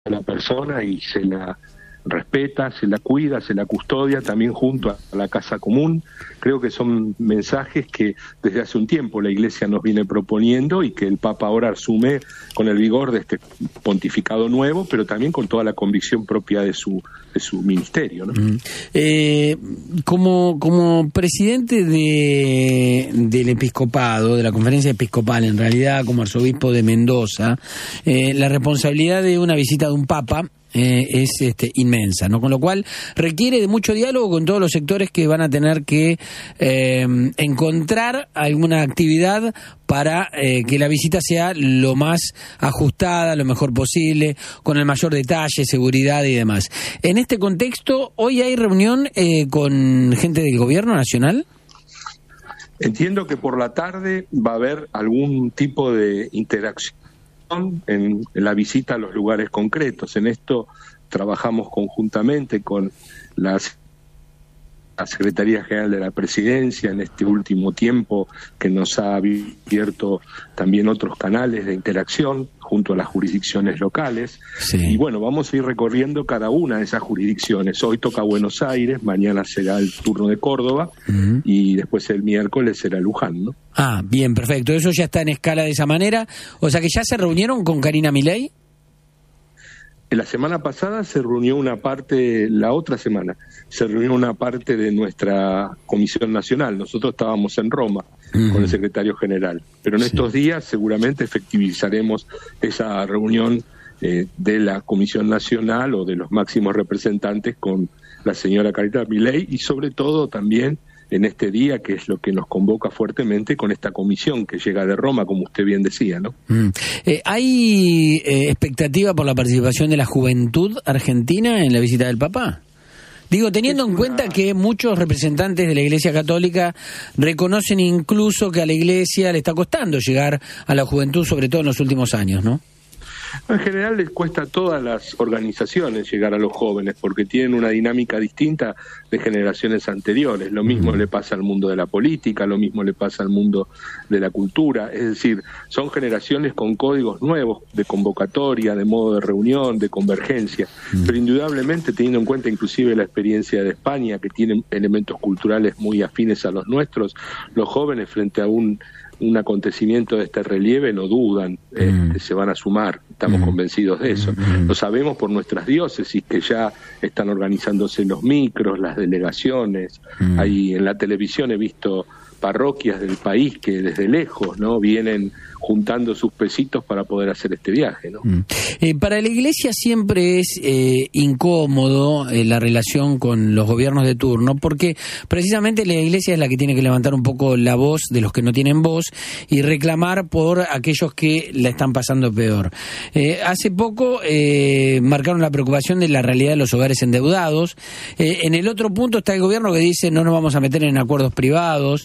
a la persona y se la respeta, se la cuida, se la custodia también junto a la casa común. Creo que son mensajes que desde hace un tiempo la Iglesia nos viene proponiendo y que el Papa ahora asume con el vigor de este pontificado nuevo, pero también con toda la convicción propia de su ministerio, ¿no? Como presidente del episcopado, de la conferencia episcopal, en realidad como arzobispo de Mendoza, la responsabilidad de una visita de un papa es inmensa, ¿no? Con lo cual requiere de mucho diálogo con todos los sectores que van a tener que encontrar alguna actividad para que la visita sea lo más ajustada, lo mejor posible, con el mayor detalle, seguridad y demás. En este contexto, ¿hoy hay reunión con gente del gobierno nacional? Entiendo que por la tarde va a haber algún tipo de interacción en la visita a los lugares concretos. En esto trabajamos conjuntamente con la Secretaría General de la Presidencia en este último tiempo, que nos ha abierto también otros canales de interacción junto a las jurisdicciones locales. Sí. Y bueno, vamos a ir recorriendo cada una de esas jurisdicciones. Hoy toca Buenos Aires, mañana será el turno de Córdoba y después el miércoles será Luján, ¿no? Ah, bien, perfecto. Eso ya está en escala de esa manera. O sea que ya se reunieron con Karina Milei. La semana pasada se reunió una parte, la otra semana se reunió una parte de nuestra Comisión Nacional. Nosotros estábamos en Roma con el secretario general, pero en estos días seguramente efectivizaremos esa reunión de la Comisión Nacional o de los máximos representantes con la señora Karina Milei y sobre todo también en este día, que es lo que nos convoca fuertemente con esta comisión que llega de Roma, como usted bien decía, ¿no? ¿Hay expectativa por la participación de la juventud argentina en la visita del Papa? Digo, teniendo en cuenta que muchos representantes de la Iglesia Católica reconocen incluso que a la Iglesia le está costando llegar a la juventud, sobre todo en los últimos años, ¿no? En general les cuesta a todas las organizaciones llegar a los jóvenes porque tienen una dinámica distinta de generaciones anteriores. Lo mismo le pasa al mundo de la política, lo mismo le pasa al mundo de la cultura. Es decir, son generaciones con códigos nuevos de convocatoria, de modo de reunión, de convergencia. Pero indudablemente, teniendo en cuenta inclusive la experiencia de España, que tiene elementos culturales muy afines a los nuestros, los jóvenes frente a un acontecimiento de este relieve no dudan, se van a sumar, estamos convencidos de eso. Lo sabemos por nuestras diócesis que ya están organizándose los micros, las delegaciones. Ahí en la televisión he visto parroquias del país que desde lejos, ¿no?, vienen juntando sus pesitos para poder hacer este viaje, ¿no? Para la Iglesia siempre es incómodo la relación con los gobiernos de turno, porque precisamente la Iglesia es la que tiene que levantar un poco la voz de los que no tienen voz y reclamar por aquellos que la están pasando peor. Hace poco marcaron la preocupación de la realidad de los hogares endeudados. En el otro punto está el gobierno que dice no nos vamos a meter en acuerdos privados.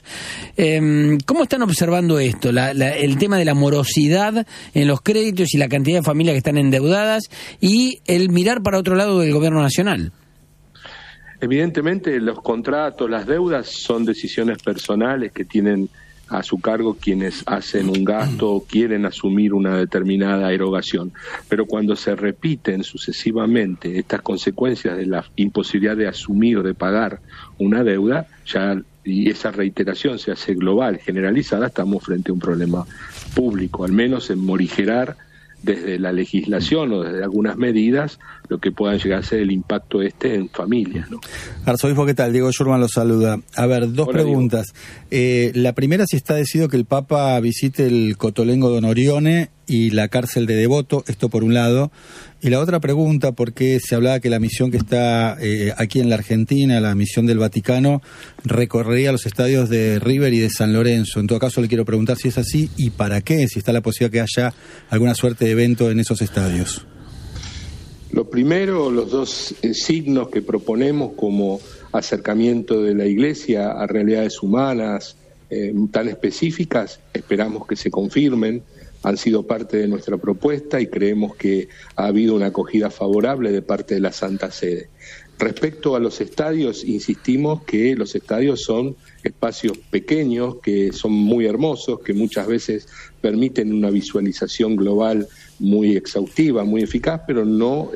¿Cómo están observando esto? El tema de la morosidad en los créditos y la cantidad de familias que están endeudadas y el mirar para otro lado del gobierno nacional. Evidentemente los contratos, las deudas son decisiones personales que tienen a su cargo quienes hacen un gasto o quieren asumir una determinada erogación. Pero cuando se repiten sucesivamente estas consecuencias de la imposibilidad de asumir o de pagar una deuda, ya y esa reiteración se hace global, generalizada, estamos frente a un problema público, al menos en morigerar desde la legislación o desde algunas medidas lo que puedan llegar a ser el impacto en familias, ¿no? Arzobispo, ¿qué tal? Diego Schurman lo saluda. A ver, dos preguntas. La primera, si está decidido que el Papa visite el Cotolengo Don Orione y la cárcel de Devoto, esto por un lado. Y la otra pregunta, porque se hablaba que la misión que está aquí en la Argentina, la misión del Vaticano, recorrería los estadios de River y de San Lorenzo. En todo caso, le quiero preguntar si es así y para qué, si está la posibilidad que haya alguna suerte de evento en esos estadios. Lo primero, los dos signos que proponemos como acercamiento de la Iglesia a realidades humanas tan específicas, esperamos que se confirmen. Han sido parte de nuestra propuesta y creemos que ha habido una acogida favorable de parte de la Santa Sede. Respecto a los estadios, insistimos que los estadios son espacios pequeños, que son muy hermosos, que muchas veces permiten una visualización global muy exhaustiva, muy eficaz, pero no